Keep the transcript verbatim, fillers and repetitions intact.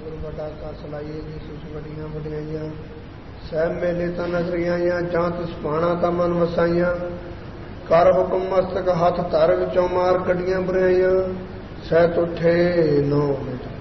ਸਤਿਗੁਰ ਵੱਡਾ ਕਾ ਸਲਾਈਏ ਜੀ ਸੁਸ ਵੱਡੀਆਂ ਵਡਿਆਈਆਂ ਸਹਿਬ ਮੇਲੇ ਤਾਂ ਨਜ਼ਰੀਆਂ ਜਾਂ ਤਿਸ ਪਾਣਾ ਤਾਂ ਮਨ ਵਸਾਈਆਂ ਕਰ ਹੁਕਮ ਮਸਤਕ ਹੱਥ ਧਰ ਵਿੱਚੋਂ ਮਾਰ ਕੱਢੀਆਂ ਬੁਰਾਈਆਂ ਸਹਿਤ ਉੱਠੇ ਨੌ ਮਿੰਟ